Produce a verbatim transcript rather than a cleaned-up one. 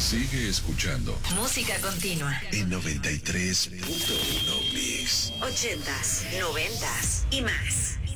Sigue escuchando Música Continua en noventa y tres punto uno Mix. ochentas, noventas y más.